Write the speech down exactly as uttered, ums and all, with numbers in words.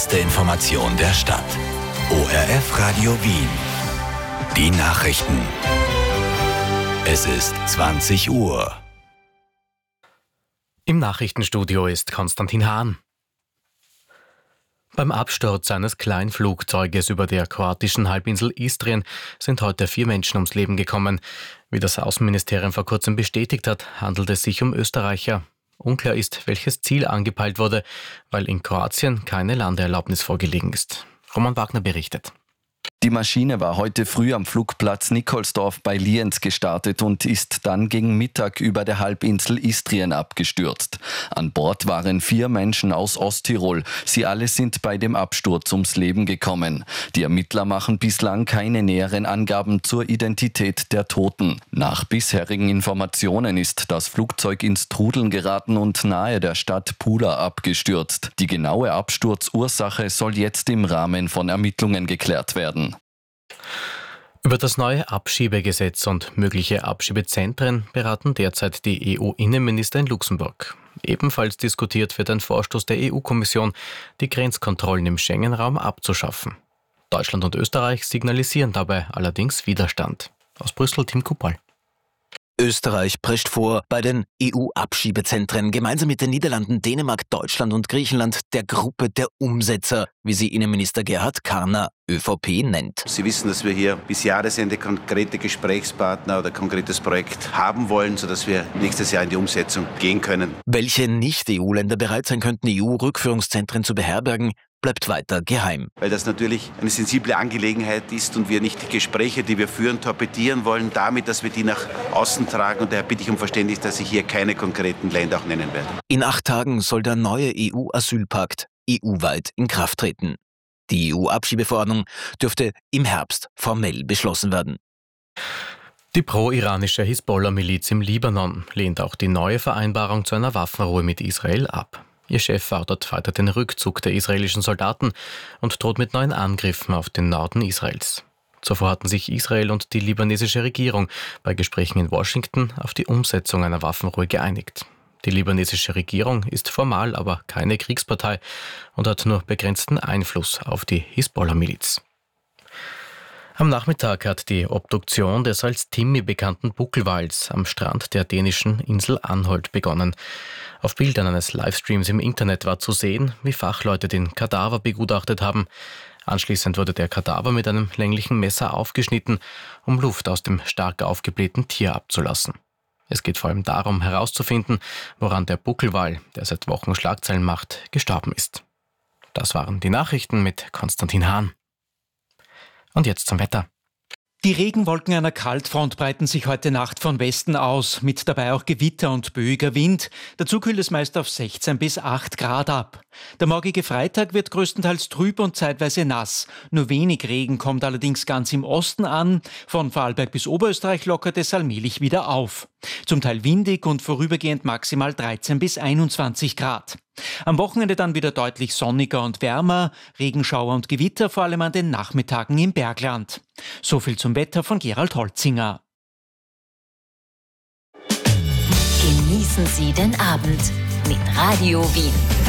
Die Information der Stadt. O R F Radio Wien. Die Nachrichten. Es ist zwanzig Uhr. Im Nachrichtenstudio ist Konstantin Hahn. Beim Absturz eines Kleinflugzeuges über der kroatischen Halbinsel Istrien sind heute vier Menschen ums Leben gekommen. Wie das Außenministerium vor kurzem bestätigt hat, handelt es sich um Österreicher. Unklar ist, welches Ziel angepeilt wurde, weil in Kroatien keine Landeerlaubnis vorgelegen ist. Roman Wagner berichtet. Die Maschine war heute früh am Flugplatz Nikolsdorf bei Lienz gestartet und ist dann gegen Mittag über der Halbinsel Istrien abgestürzt. An Bord waren vier Menschen aus Osttirol. Sie alle sind bei dem Absturz ums Leben gekommen. Die Ermittler machen bislang keine näheren Angaben zur Identität der Toten. Nach bisherigen Informationen ist das Flugzeug ins Trudeln geraten und nahe der Stadt Pula abgestürzt. Die genaue Absturzursache soll jetzt im Rahmen von Ermittlungen geklärt werden. Über das neue Abschiebegesetz und mögliche Abschiebezentren beraten derzeit die E U-Innenminister in Luxemburg. Ebenfalls diskutiert wird ein Vorstoß der E U-Kommission, die Grenzkontrollen im Schengen-Raum abzuschaffen. Deutschland und Österreich signalisieren dabei allerdings Widerstand. Aus Brüssel Tim Kupal. Österreich prescht vor, bei den E U-Abschiebezentren gemeinsam mit den Niederlanden, Dänemark, Deutschland und Griechenland der Gruppe der Umsetzer, wie sie Innenminister Gerhard Karner, ÖVP, nennt. Sie wissen, dass wir hier bis Jahresende konkrete Gesprächspartner oder konkretes Projekt haben wollen, sodass wir nächstes Jahr in die Umsetzung gehen können. Welche Nicht-E U-Länder bereit sein könnten, E U-Rückführungszentren zu beherbergen, bleibt weiter geheim. Weil das natürlich eine sensible Angelegenheit ist und wir nicht die Gespräche, die wir führen, torpedieren wollen, damit, dass wir die nach außen tragen. Und daher bitte ich um Verständnis, dass ich hier keine konkreten Länder auch nennen werde. In acht Tagen soll der neue E U-Asylpakt E U-weit in Kraft treten. Die E U-Abschiebeverordnung dürfte im Herbst formell beschlossen werden. Die pro-iranische Hisbollah-Miliz im Libanon lehnt auch die neue Vereinbarung zu einer Waffenruhe mit Israel ab. Ihr Chef fordert weiter den Rückzug der israelischen Soldaten und droht mit neuen Angriffen auf den Norden Israels. Zuvor hatten sich Israel und die libanesische Regierung bei Gesprächen in Washington auf die Umsetzung einer Waffenruhe geeinigt. Die libanesische Regierung ist formal aber keine Kriegspartei und hat nur begrenzten Einfluss auf die Hisbollah-Miliz. Am Nachmittag hat die Obduktion des als Timmy bekannten Buckelwals am Strand der dänischen Insel Anholt begonnen. Auf Bildern eines Livestreams im Internet war zu sehen, wie Fachleute den Kadaver begutachtet haben. Anschließend wurde der Kadaver mit einem länglichen Messer aufgeschnitten, um Luft aus dem stark aufgeblähten Tier abzulassen. Es geht vor allem darum, herauszufinden, woran der Buckelwal, der seit Wochen Schlagzeilen macht, gestorben ist. Das waren die Nachrichten mit Konstantin Hahn. Und jetzt zum Wetter. Die Regenwolken einer Kaltfront breiten sich heute Nacht von Westen aus, mit dabei auch Gewitter und böiger Wind. Dazu kühlt es meist auf sechzehn bis acht Grad ab. Der morgige Freitag wird größtenteils trüb und zeitweise nass. Nur wenig Regen kommt allerdings ganz im Osten an. Von Vorarlberg bis Oberösterreich lockert es allmählich wieder auf. Zum Teil windig und vorübergehend maximal dreizehn bis einundzwanzig Grad. Am Wochenende dann wieder deutlich sonniger und wärmer, Regenschauer und Gewitter vor allem an den Nachmittagen im Bergland. So viel zum Wetter von Gerald Holzinger. Genießen Sie den Abend mit Radio Wien.